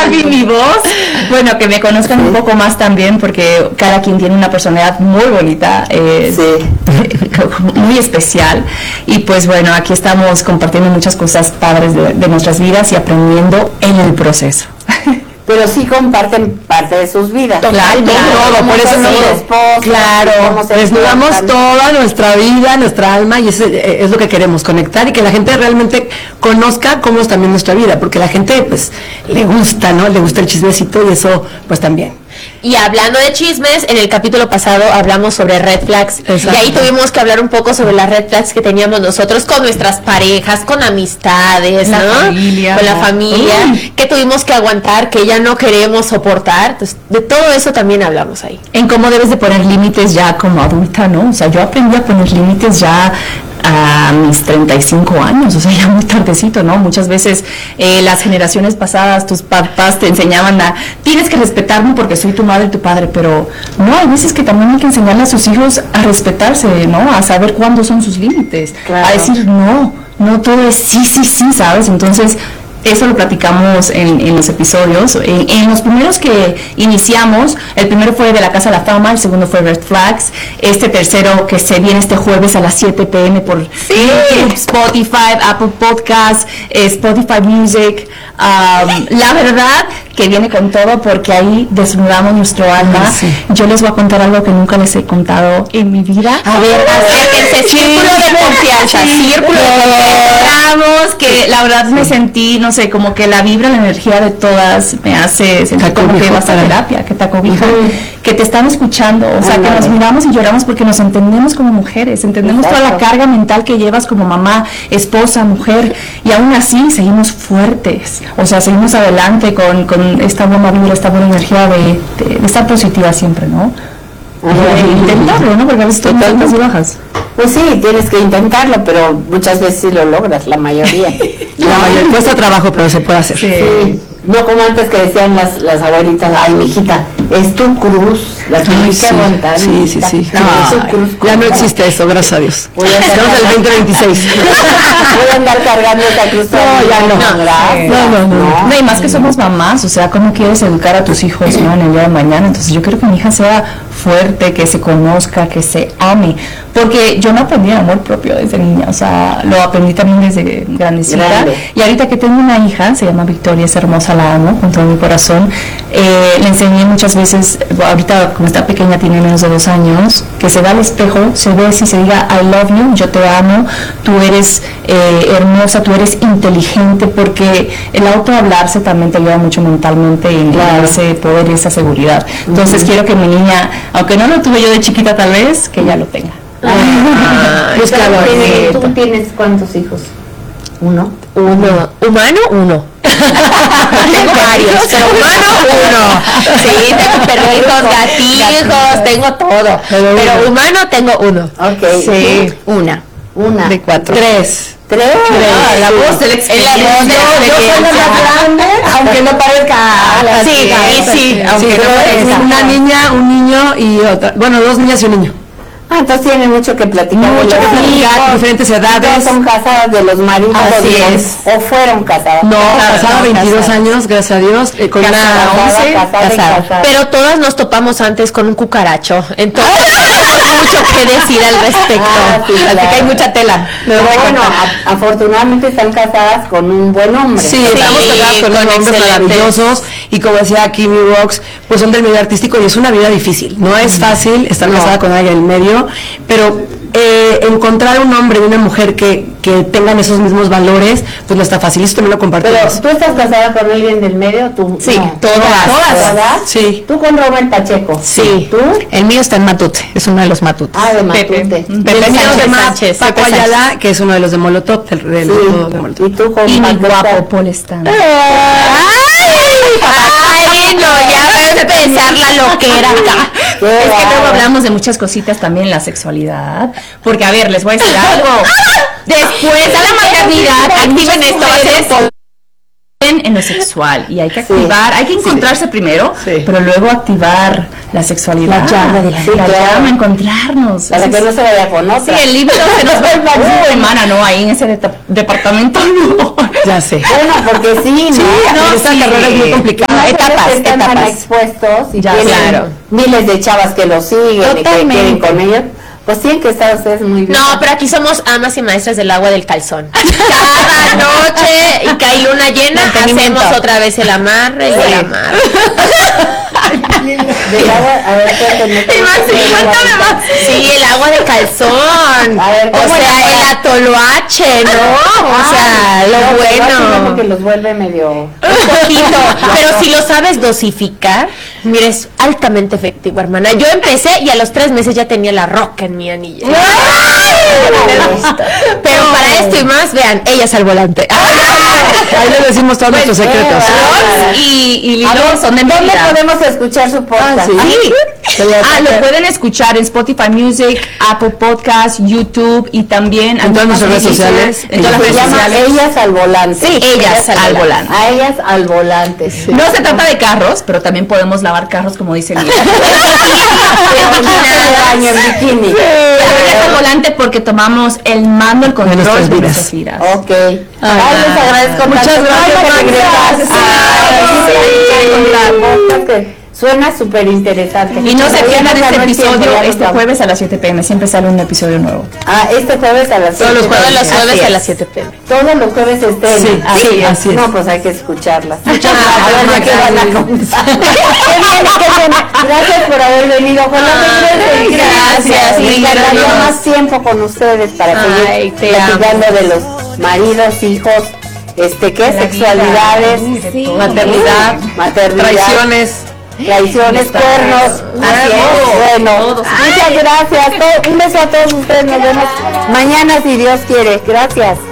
mi voz. Bueno, que me conozcan un poco más también, porque cada quien tiene una personalidad muy bonita, muy especial. Y pues bueno, aquí estamos compartiendo muchas cosas padres de nuestras vidas y aprendiendo en el proceso. Pero sí comparten parte de sus vidas. Claro, todo, por eso claro, desnudamos toda nuestra vida, nuestra alma, y eso es lo que queremos, conectar y que la gente realmente conozca cómo es también nuestra vida, porque la gente pues le gusta, ¿no? Le gusta el chismecito y eso pues también. Y hablando de chismes, en el capítulo pasado hablamos sobre red flags. Exacto. Y ahí tuvimos que hablar un poco sobre las red flags que teníamos nosotros con nuestras parejas, con amistades, ¿no? Familia, con la familia, que tuvimos que aguantar, que ya no queremos soportar. Entonces, de todo eso también hablamos ahí. En cómo debes de poner límites ya como adulta, ¿no? O sea, yo aprendí a poner límites ya a mis 35 años, o sea, ya muy tardecito, ¿no? Muchas veces las generaciones pasadas, tus papás te enseñaban tienes que respetarme porque soy tu madre y tu padre, pero no, hay veces que también hay que enseñarle a sus hijos a respetarse, ¿no? A saber cuándo son sus límites, claro. A decir no todo es sí, ¿sabes? Entonces, eso lo platicamos en los episodios. En los primeros que iniciamos, el primero fue de la Casa de la Fama, el segundo fue Red Flags, este tercero que se viene este jueves a las 7 p.m. por YouTube, Spotify, Apple Podcasts, Spotify Music. La verdad que viene con todo porque ahí desnudamos nuestro alma. Sí. Yo les voy a contar algo que nunca les he contado en mi vida. A ver, acérquense, círculo de confianza, círculo de confianza. Que la verdad me sentí, no sé, como que la vibra, la energía de todas me hace sentir como que vas a terapia, que te acobijan, que te están escuchando, o sea, que nos miramos y lloramos porque nos entendemos como mujeres, entendemos toda la carga mental que llevas como mamá, esposa, mujer, y aún así seguimos fuertes, o sea, seguimos adelante con esta buena vibra, esta buena energía de estar positiva siempre, ¿no? Intentarlo, ¿no? Porque a veces tenemos altas y bajas. Pues sí, tienes que intentarlo, pero muchas veces sí lo logras, la mayoría. Cuesta trabajo, pero se puede hacer. Sí. No como antes que decían las abuelitas, ay, mijita, es tu cruz, la tienes que aguantar. Sí. Ya no existe eso, gracias a Dios. Estamos en el 2026. Voy a andar cargando esa cruz. No, y más que somos mamás, o sea, ¿cómo quieres educar a tus hijos, ¿no? En el día de mañana? Entonces yo quiero que mi hija sea fuerte, que se conozca, que se ame, porque yo no aprendí amor propio desde niña, o sea, lo aprendí también desde grandecita, y ahorita que tengo una hija, se llama Victoria, es hermosa, la amo con todo mi corazón, le enseñé muchas veces, ahorita como está pequeña, tiene menos de 2 años, que se va al espejo, se ve y se diga I love you, yo te amo, tú eres hermosa, tú eres inteligente, porque el autohablarse también te ayuda mucho mentalmente y ese poder y esa seguridad. Entonces quiero que mi niña, aunque no lo tuve yo de chiquita tal vez, que ya lo tenga. Pues claro, ¿tú tienes cuántos hijos? Uno. ¿Humano? Uno. Tengo varios, pero humano, 1. Sí, tengo perritos, gatijos, tengo todo. Pero humano tengo 1. Ok. Sí. Una. De 4. 3. La voz del experiencia. Yo soy la más grande, aunque no parezca. Sí, aunque no parezca. Una niña, un niño y otra. Bueno, 2 niñas y un niño. Entonces tienen mucho que platicar. Diferentes edades. Todos son casadas de los maridos. Así es. O fueron casadas. No, casada 22 años, gracias a Dios. Con una 11, casada. Pero todas nos topamos antes con un cucaracho. Entonces, tenemos mucho que decir al respecto. Así que hay mucha tela. Pero bueno, afortunadamente están casadas con un buen hombre. Sí, estamos casadas con hombres maravillosos. Y como decía Kimmy Rocks, pues son del medio artístico y es una vida difícil. No es fácil estar casada con alguien en el medio, pero encontrar un hombre y una mujer que tengan esos mismos valores, pues no está fácil. Eso también lo compartimos. Pero ¿tú estás casada con alguien del medio? ¿Tú? Sí, no. todas, ¿verdad? Sí. ¿Tú con Robert Pacheco? Sí. ¿Tú? El mío está en Matute, es uno de los Matutes. De Matute. Pepe Sánchez. Paco Ayala, que es uno de los de Molotov, del grupo de Molotov. ¿Y tú con Y mi guapo Paul Stanley. Ay, no, ya va a empezar la loquera acá. Es que luego hablamos de muchas cositas también en la sexualidad, porque a ver, les voy a decir algo. Después de la maternidad, activen esto, bien en lo sexual y hay que activar, hay que encontrarse primero, pero luego activar la sexualidad. La llama de la llama, encontrarnos. Para que no se vaya con otra. Sí, el líbido se nos va a hermana, no, ahí en ese departamento no. Ya sé. Bueno, porque sí, ¿no? Esta carrera es muy complicada. Están tan expuestos y tienen miles de chavas que los siguen y que quieren con ellos. Pues tienen que estar ustedes muy bien. No, pero aquí somos amas y maestras del agua del calzón. Cada noche y que hay luna llena, hacemos otra vez el amarre y el amarre. Del agua, a ver, cuéntame más. Sí, el agua de calzón. A ver, o sea, el atoloache, ¿no? O sea, lo bueno. Porque los vuelve medio... Un poquito. Pero si lo sabes dosificar, mira, es altamente efectivo, hermana. Yo empecé y a los 3 meses ya tenía la roca en mi anilla. Pero para esto y más, vean, ellas al volante. Ahí le decimos todos nuestros secretos. Y Lilo son de mi ¿Dónde vida. podemos escuchar su podcast? Lo pueden escuchar en Spotify Music, Apple Podcast, YouTube y también en todas nuestras redes sociales. En todas las redes sociales. Ellas al volante. Sí, ellas al volante. A ellas al volante. Sí. No se trata de carros, pero también podemos lavar carros, como dice Lila. Baño en bikini. Ellas al volante porque tomamos el mando, el control de nuestras vidas. Ok. Les agradezco. Muchas gracias por regresar. Suena súper interesante. Y no se pierdan este episodio este jueves a las 7 p.m. Siempre sale un episodio nuevo. Este jueves a las 7 p.m. Todos los jueves a las 7 p.m. Todos los jueves estén. Sí, así es. No, pues hay que escucharlas. Muchas gracias. Qué viene. Gracias por haber venido. Ojalá regresen. Gracias. Me encantaría más tiempo con ustedes para seguir platicando de los maridos, hijos, ¿qué? Sexualidades, maternidad, traiciones, cuernos, bueno, muchas gracias, un beso a todos ustedes, nos vemos mañana si Dios quiere, gracias.